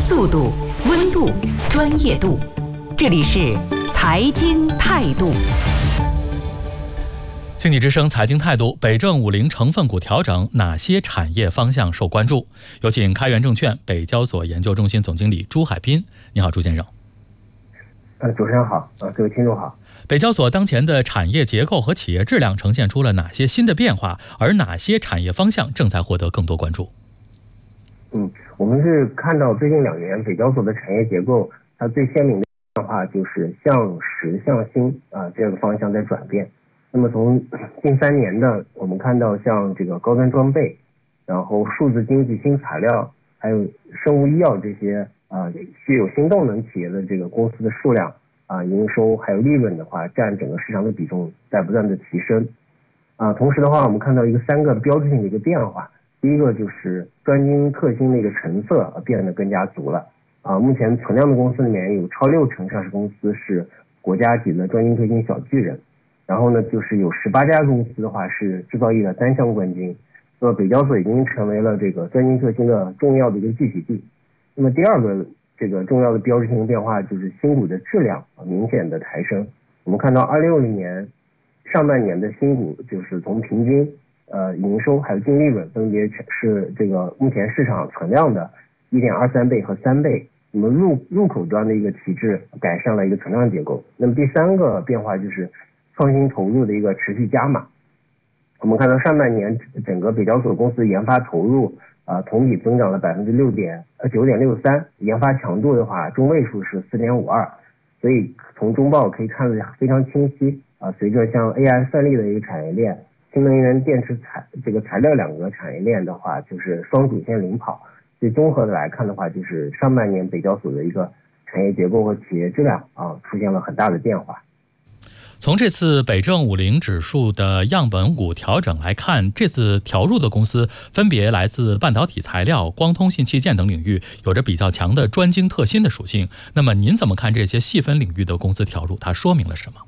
速度、温度、专业度，这里是财经态度。经济之声财经态度，北证50成分股调整，哪些产业方向受关注？有请开源证券北交所研究中心总经理朱海滨。你好，朱先生。 主持人好，各位听众好。 北交所当前的产业结构和企业质量呈现出了哪些新的变化？而哪些产业方向正在获得更多关注？ 我们是看到最近2年北交所的产业结构，它最鲜明的变化就是向实向新这个方向在转变。那么从近3年的，我们看到像这个高端装备，然后数字经济、新材料，还有生物医药这些具有新动能企业的这个公司的数量营收还有利润的话，占整个市场的比重在不断的提升。同时的话，我们看到3个标志性的一个变化。第一个就是专精特新的一个成色变得更加足了。目前存量的公司里面有超60%上市公司是国家级的专精特新小巨人，然后呢就是有18家公司的话是制造业的单项冠军。那么北交所已经成为了这个专精特新的重要的一个聚集地。那么第二个这个重要的标志性的变化就是新股的质量明显的抬升。我们看到2060年上半年的新股就是从平均营收还有净利润分别是这个目前市场存量的 1.23 倍和3倍。那么入口端的一个体制改善了一个存量结构。那么第3个变化就是创新投入的一个持续加码。我们看到上半年整个北交所公司研发投入同比增长了 9.63%， 研发强度的话中位数是 4.52， 所以从中报可以看得非常清晰随着像 AI 算力的一个产业链，新能源电池材料2个产业链的话就是双主线领跑。所以综合的来看的话，就是上半年北交所的一个产业结构和企业质量出现了很大的变化。 从这次北证50指数的样本股调整来看，这次调入的公司分别来自半导体材料、光通信器件等领域，有着比较强的专精特新的属性。那么您怎么看这些细分领域的公司调入？它说明了什么？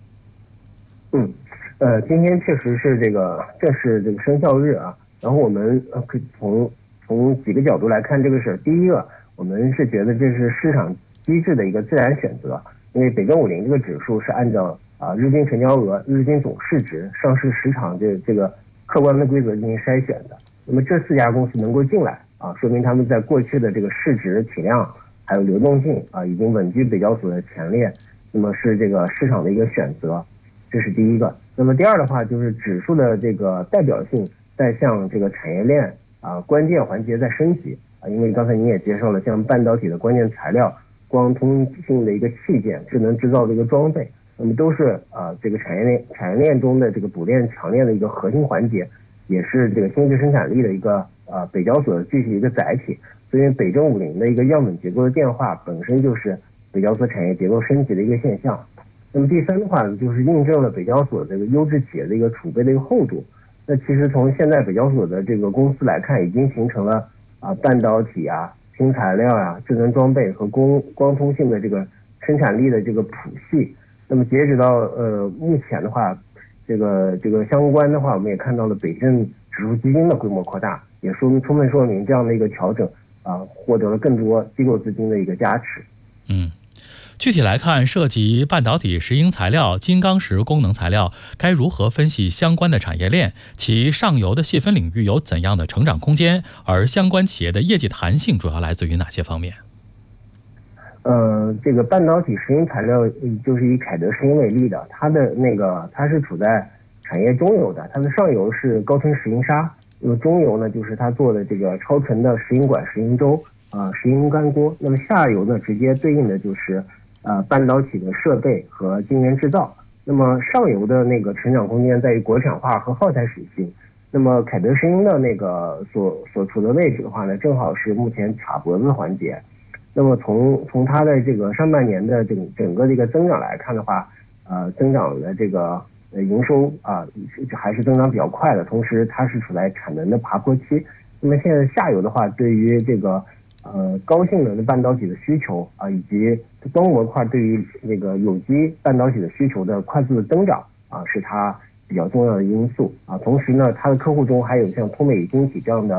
今天确实是正是这个生效日然后我们可以从几个角度来看这个事。第一个，我们是觉得这是市场机制的一个自然选择，因为北证50这个指数是按照日均成交额、日均总市值、上市时长这个客观的规则进行筛选的。那么这4家公司能够进来说明他们在过去的这个市值、体量还有流动性已经稳居北交所的前列，那么是这个市场的一个选择，这是第一个。那么第二的话就是指数的这个代表性在向这个产业链关键环节在升级因为刚才您也介绍了像半导体的关键材料、光通信的一个器件、智能制造的一个装备，那么都是这个产业链中的这个补链强链的一个核心环节，也是这个经济生产力的一个北交所的具体一个载体。所以北证50的一个样本结构的变化本身就是北交所产业结构升级的一个现象。那么第3的话就是印证了北交所这个优质企业的一个储备的一个厚度。那其实从现在北交所的这个公司来看，已经形成了半导体新材料智能装备和光通信的这个生产力的这个谱系。那么截止到目前的话，这个相关的话，我们也看到了北证指数基金的规模扩大，也充分说明这样的一个调整获得了更多机构资金的一个加持。 具体来看，涉及半导体、石英材料、金刚石功能材料，该如何分析相关的产业链？其上游的细分领域有怎样的成长空间？而相关企业的业绩弹性主要来自于哪些方面？ 这个半导体、石英材料就是以凯德石英为例的，它是处在产业中游的，它的上游是高纯石英砂，那么中游呢就是它做的这个超纯的石英管、石英粥石英干锅，那么下游呢直接对应的就是半导体的设备和晶圆制造。那么上游的那个成长空间在于国产化和耗材属性。那么凯德石英的那个所处的位置的话呢，正好是目前卡脖子环节。那么从它的这个上半年的整个这个增长来看的话，增长的这个营收还是增长比较快的，同时它是处在产能的爬坡期。那么现在下游的话，对于这个高性能的半导体的需求以及光模块对于那个有机半导体的需求的快速的增长是它比较重要的因素同时呢，它的客户中还有像通美晶体这样的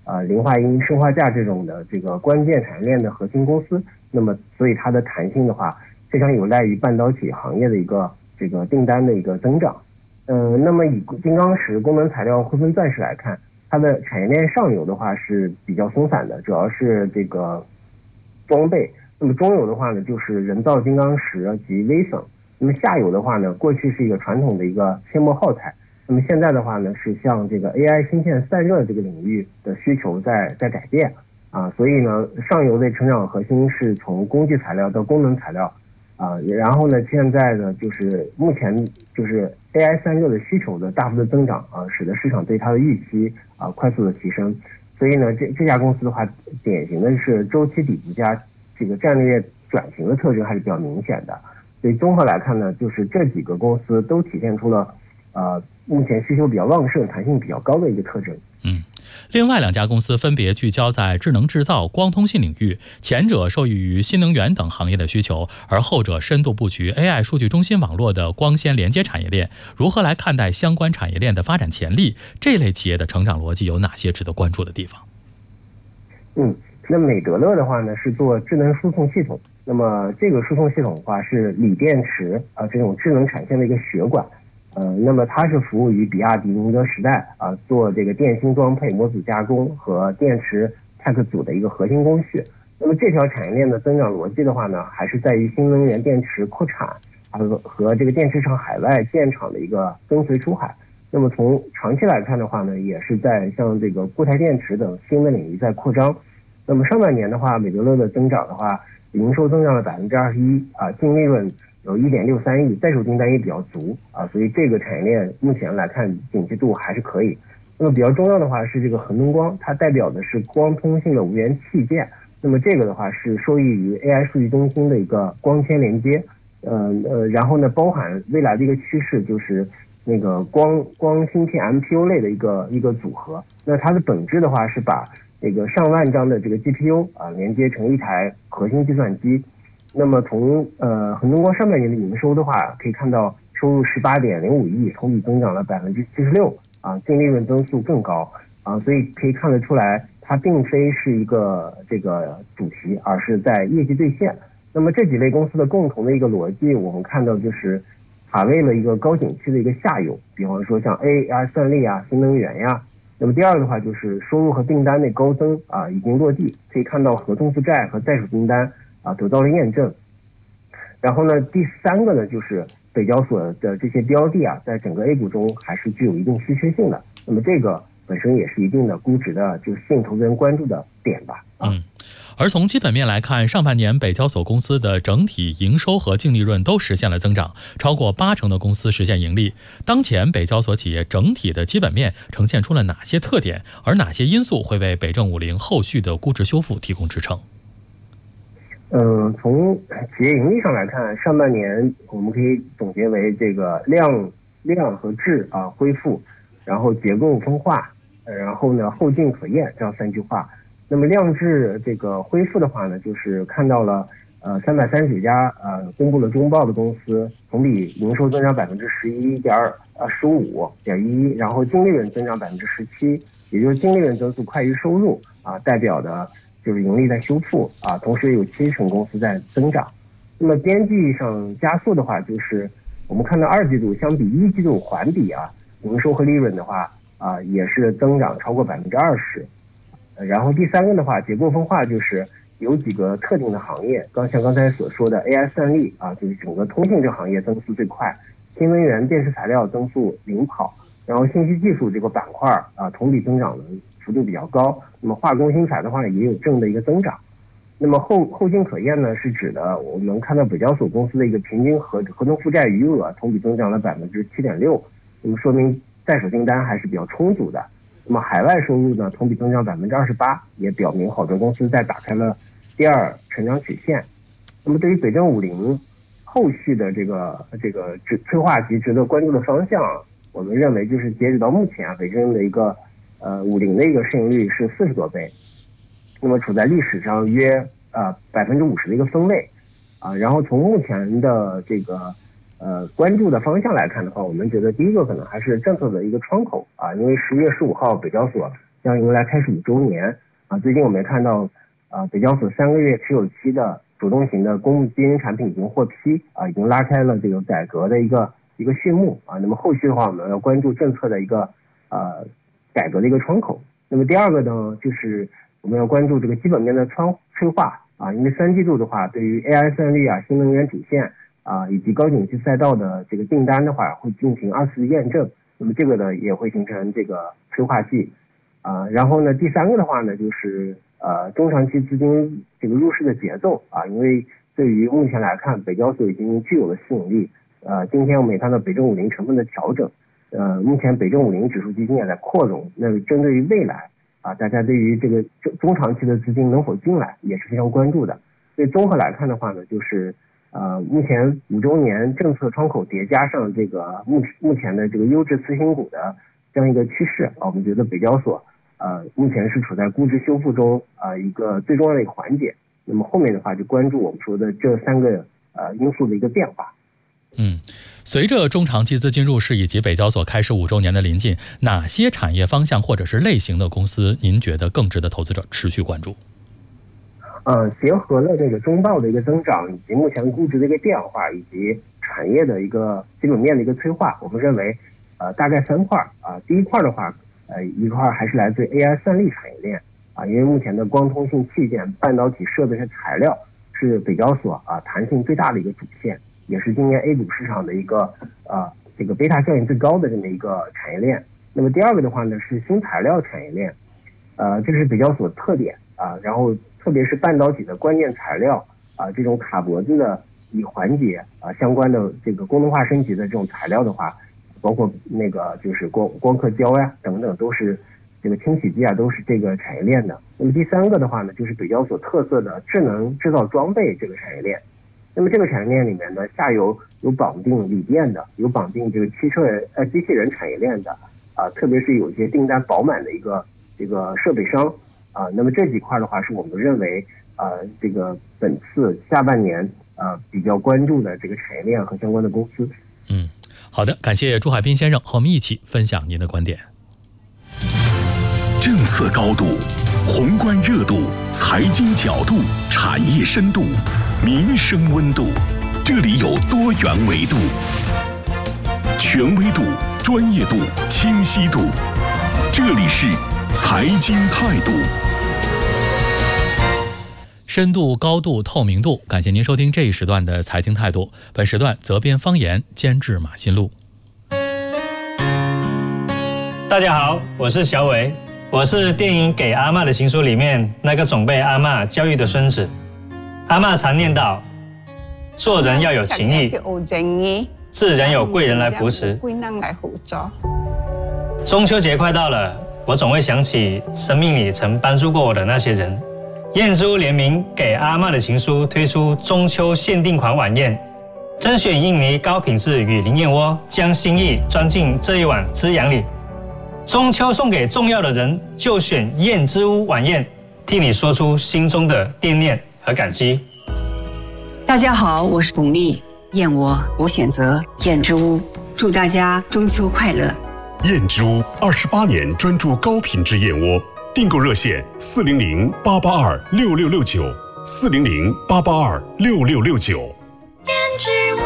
磷化铟、砷化镓这种的这个关键产业链的核心公司，那么所以它的弹性的话，非常有赖于半导体行业的一个这个订单的一个增长。那么以金刚石、功能材料、汇分钻石来看，它的产业链上游的话是比较松散的，主要是这个装备。那么中游的话呢，就是人造金刚石及微省。那么下游的话呢，过去是一个传统的一个切末耗材。那么现在的话呢，是像这个 AI 芯片散热这个领域的需求在改变所以呢，上游的成长核心是从工具材料到功能材料然后呢，现在呢就是目前就是 AI 散热的需求的大幅的增长使得市场对它的预期快速的提升。所以呢，这家公司的话，典型的是周期底部加这个战略转型的特征还是比较明显的。所以综合来看呢，就是这几个公司都体现出了目前需求比较旺盛、弹性比较高的一个特征。 另外2家公司分别聚焦在智能制造、光通信领域，前者受益于新能源等行业的需求，而后者深度布局 AI 数据中心网络的光纤连接产业链。如何来看待相关产业链的发展潜力？这类企业的成长逻辑有哪些值得关注的地方？ 那美德乐的话呢，是做智能输送系统。那么这个输送系统的话是锂电池这种智能产线的一个血管。那么它是服务于比亚迪、宁德时代做这个电芯装配、模组加工和电池 Tech 组的一个核心工序。那么这条产业链的增长逻辑的话呢，还是在于新能源电池扩产和这个电池厂海外建厂的一个跟随出海。那么从长期来看的话呢，也是在像这个固态电池等新的领域在扩张。那么上半年的话，美德乐的增长的话，营收增长了21%净利润有1.63亿，在手订单也比较足所以这个产业链目前来看景气度还是可以。那么比较重要的话是这个恒东光，它代表的是光通信的无源器件。那么这个的话是受益于 AI 数据中心的一个光纤连接，然后呢包含未来的一个趋势就是那个光芯片 MPU 类的一个组合。那它的本质的话是把这个上万张的这个 GPU 连接成一台核心计算机。那么从恒东光上半年的营收的话，可以看到收入18.05亿，同比增长了76%净利润增速更高所以可以看得出来，它并非是一个这个主题，而是在业绩兑现。那么这几类公司的共同的一个逻辑，我们看到就是卡位了一个高景气的一个下游，比方说像 AI 算力新能源呀。那么第二个的话就是收入和订单的高增已经落地，可以看到合同负债和在手订单得到了验证。然后呢，第三个呢，就是北交所的这些标的在整个 A 股中还是具有一定稀缺性的。那么这个本身也是一定的估值的，就是吸引投资人关注的点吧。 而从基本面来看，上半年北交所公司的整体营收和净利润都实现了增长，超过80%的公司实现盈利。当前北交所企业整体的基本面呈现出了哪些特点，而哪些因素会为北证50后续的估值修复提供支撑？ 从企业盈利上来看，上半年我们可以总结为这个量和质恢复，然后结构分化，然后呢后劲可验这样3句话。那么量质这个恢复的话呢，就是看到了339家公布了中报的公司，同比营收增长15.1%，然后净利润增长17%，也就是净利润增速快于收入代表的就是盈利在修复同时有70%公司在增长。那么边际上加速的话，就是我们看到2季度相比1季度环比营收和利润的话也是增长超过20%。然后第三个的话，结构分化就是有几个特定的行业，像刚才所说的 AI 算力就是整个通信这行业增速最快，新能源电池材料增速领跑，然后信息技术这个板块同比增长的幅度比较高。那么化工新材的话也有正的一个增长。那么后劲可验呢，是指的我们看到北交所公司的一个平均合同负债余额同比增长了7.6%，那么说明在手订单还是比较充足的。那么海外收入呢，同比增长28%，也表明好多公司在打开了第二成长曲线。那么对于北证50后续的这个催化及值得关注的方向，我们认为就是截止到目前北证的一个50的一个市盈率是40多倍，那么处在历史上约50%的一个分位然后从目前的这个关注的方向来看的话，我们觉得第一个可能还是政策的一个窗口因为10月15号北交所将迎来开市5周年啊。最近我们也看到北交所3个月持有期的主动型的公募基金产品已经获批啊，已经拉开了这个改革的一个序幕啊。那么后续的话，我们要关注政策的一个改革的一个窗口。那么第二个呢，就是我们要关注这个基本面的催化啊，因为3季度的话，对于 AI 算力啊、新能源主线啊以及高景气赛道的这个订单的话，会进行2次的验证。那么这个呢，也会形成这个催化剂啊。然后呢，第3个的话呢，就是中长期资金这个入市的节奏啊，因为对于目前来看，北交所已经具有了吸引力。今天我们也看到北证50成分的调整。目前北证50指数基金也在扩容，那针对于未来啊，大家对于这个中长期的资金能否进来也是非常关注的。所以综合来看的话呢，就是目前5周年政策窗口叠加上这个目前的这个优质次新股的这样一个趋势啊，我们觉得北交所目前是处在估值修复中一个最重要的一个环节。那么后面的话就关注我们说的这3个因素的一个变化。 随着中长期资金入市以及北交所开市5周年的临近，哪些产业方向或者是类型的公司您觉得更值得投资者持续关注？ 结合了这个中报的一个增长，以及目前估值的一个变化，以及产业的一个基本面的一个催化，我们认为大概3块啊。第一块的话，一块还是来自 AI 算力产业链啊，因为目前的光通信器件、半导体设备和材料是北交所弹性最大的一个主线。也是今年 A 股市场的一个这个贝塔效应最高的这么一个产业链。那么第二个的话呢是新材料产业链，这是北交所特点啊。然后特别是半导体的关键材料这种卡脖子的以缓解相关的这个功能化升级的这种材料的话，包括那个就是光刻胶呀等等，都是这个清洗剂都是这个产业链的。那么第3个的话呢，就是北交所特色的智能制造装备这个产业链。那么这个产业链里面呢，下游有绑定锂电的，有绑定这个机器人产业链的特别是有一些订单饱满的一个这个设备商那么这几块的话是我们认为这个本次下半年比较关注的这个产业链和相关的公司。 好的，感谢朱海滨先生和我们一起分享您的观点。 政策高度、宏观热度、财经角度、产业深度、民生温度，这里有多元维度，权威度、专业度、清晰度，这里是财经态度。 深度、高度、透明度，感谢您收听这一时段的财经态度。本时段责编方言，监制马新路。 大家好，我是小伟，我是电影《给阿嬷的情书》里面那个总被阿嬷教育的孙子。阿嬷常念叨，做人要有情义，自然有贵人来扶持。中秋节快到了，我总会想起生命里曾帮助过我的那些人。燕之屋联名《给阿嬷的情书》推出中秋限定款晚宴，甄选印尼高品质雨林燕窝，将心意装进这一碗滋养里。中秋送给重要的人，就选燕之屋晚宴，替你说出心中的惦念和感激。 大家好，我是巩俐，燕窝我选择燕之屋，祝大家中秋快乐。 燕之屋28年专注高品质燕窝，订购热线400-882-6669，400-882-6669。 燕之屋。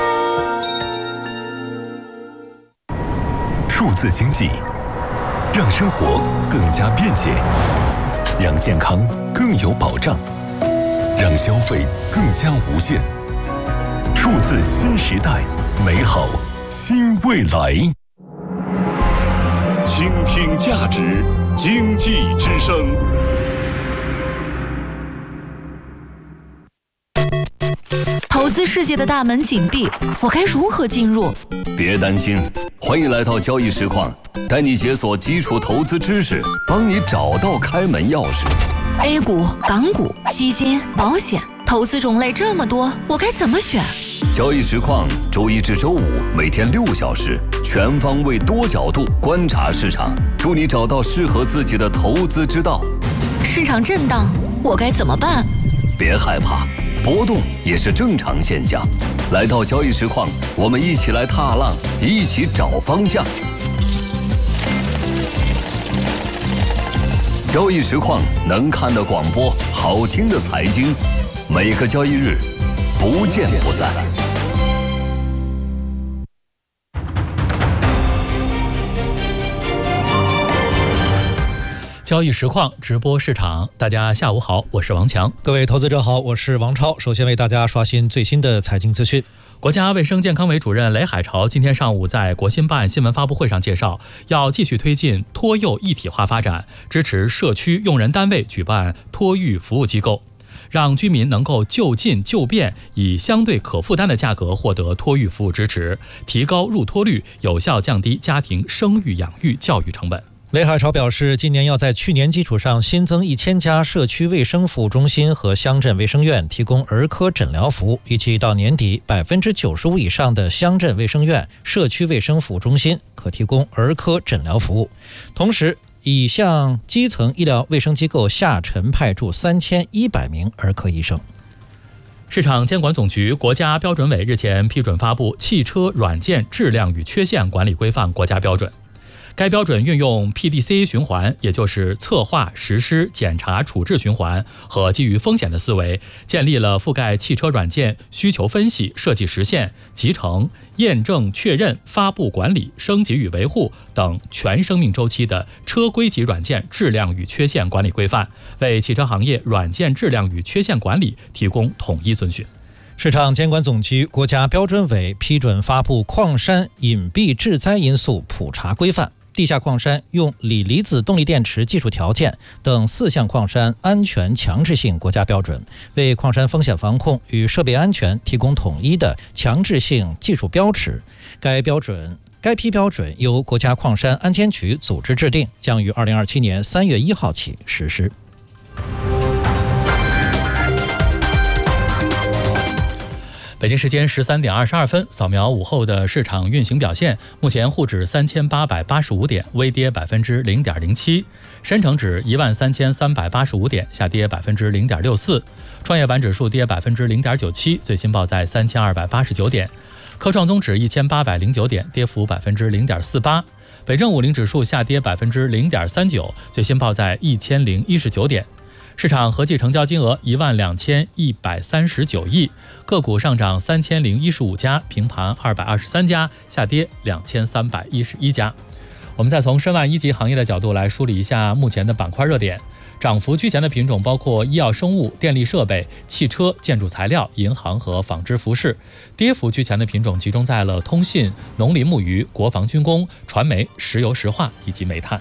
数字经济让生活更加便捷，让健康更有保障，让消费更加无限。数字新时代，美好新未来。倾听价值，经济之声。 投资世界的大门紧闭，我该如何进入？ 别担心，欢迎来到交易实况，带你解锁基础投资知识，帮你找到开门钥匙。 A 股、港股、基金、保险，投资种类这么多，我该怎么选？ 交易实况，周一至周五每天6小时，全方位多角度观察市场，助你找到适合自己的投资之道。 市场震荡，我该怎么办？ 别害怕，波动也是正常现象。来到交易实况，我们一起来踏浪，一起找方向。 交易实况能看的广播，好听的财经，每个交易日不见不散。 交易实况直播市场，大家下午好，我是王强。 各位投资者好，我是王超。首先为大家刷新最新的财经资讯。 国家卫生健康委主任雷海潮今天上午在国新办新闻发布会上介绍，要继续推进托幼一体化发展，支持社区用人单位举办托育服务机构，让居民能够就近就便，以相对可负担的价格获得托育服务支持，提高入托率，有效降低家庭生育养育教育成本。 雷海潮表示，今年要在去年基础上新增1000家社区卫生服务中心和乡镇卫生院，提供儿科诊疗服务。预计到年底，95%以上的乡镇卫生院、社区卫生服务中心可提供儿科诊疗服务。同时，已向基层医疗卫生机构下沉派驻3100名儿科医生。 市场监管总局、国家标准委日前批准发布《汽车软件质量与缺陷管理规范》国家标准。该标准运用 PDCA 循环，也就是策划、实施、检查、处置循环和基于风险的思维，建立了覆盖汽车软件需求分析、设计实现、集成、验证确认、发布管理、升级与维护等全生命周期的车规级软件质量与缺陷管理规范，为汽车行业软件质量与缺陷管理提供统一遵循。 市场监管总局、国家标准委批准发布矿山隐蔽致灾因素普查规范。地下矿山用锂离子动力电池技术条件等4项矿山安全强制性国家标准，为矿山风险防控与设备安全提供统一的强制性技术标尺。该批标准由国家矿山安监局组织制定，将于2027年3月1号起实施。 北京时间13点22分，扫描午后的市场运行表现。目前沪指3885点，微跌0.07%；深成指13385点，下跌0.64%；创业板指数跌0.97%，最新报在3289点；科创综指1809点，跌幅0.48%；北证50指数下跌0.39%，最新报在1019点。市场合计成交金额12139亿，个股上涨3015家，平盘223家，下跌2311家。我们再从申万一级行业的角度来梳理一下目前的板块热点。涨幅居前的品种包括医药生物、电力设备、汽车、建筑材料、银行和纺织服饰；跌幅居前的品种集中在了通信、农林牧渔、国防军工、传媒、石油石化以及煤炭。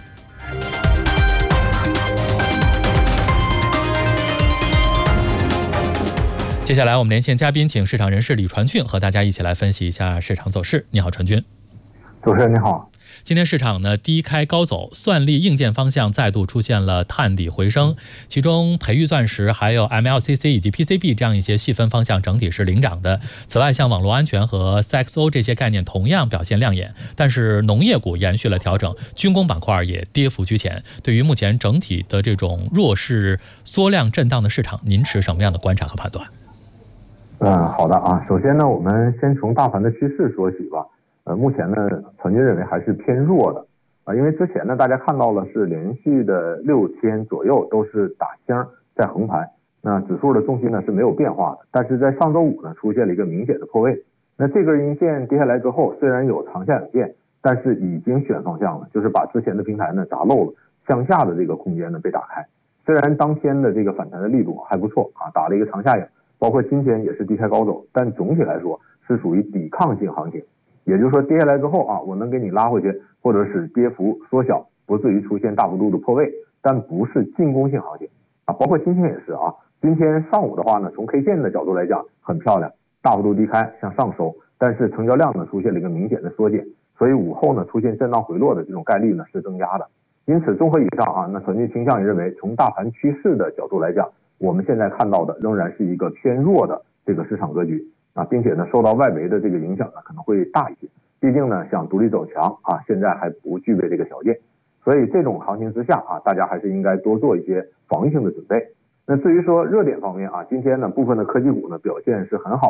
接下来我们连线嘉宾，请市场人士李传俊和大家一起来分析一下市场走势。你好，传俊。 主持人你好。 今天市场呢低开高走，算力硬件方向再度出现了探底回升，其中培育钻石、还有 MLCC 以及 PCB 这样一些细分方向整体是领涨的。此外，像网络安全和 CXO 这些概念同样表现亮眼，但是农业股延续了调整，军工板块也跌幅居前。对于目前整体的这种弱势缩量震荡的市场，您持什么样的观察和判断？ 好的啊。首先呢，我们先从大盘的趋势说起吧。目前呢，传军认为还是偏弱的啊，因为之前呢，大家看到了是连续的6天左右都是打星在横盘，那指数的重心呢是没有变化的，但是在上周五呢出现了一个明显的破位。那这根阴线跌下来之后，虽然有长下影线，但是已经选方向了，就是把之前的平台呢砸漏了，向下的这个空间呢被打开。虽然当天的这个反弹的力度还不错啊，打了一个长下影，包括今天也是低开高走，但总体来说是属于抵抗性行情。也就是说，跌下来之后啊，我能给你拉回去，或者使跌幅缩小，不至于出现大幅度的破位，但不是进攻性行情啊。包括今天也是啊，今天上午的话呢，从 K 线的角度来讲很漂亮，大幅度低开向上收，但是成交量呢出现了一个明显的缩减，所以午后呢出现震荡回落的这种概率呢是增加的。因此，综合以上啊，那传军倾向于认为，从大盘趋势的角度来讲，我们现在看到的仍然是一个偏弱的这个市场格局。并且呢，受到外围的这个影响呢，可能会大一些。毕竟呢，想独立走强啊，现在还不具备这个条件。所以这种行情之下啊，大家还是应该多做一些防御性的准备。那至于说热点方面啊，今天呢，部分的科技股呢表现是很好。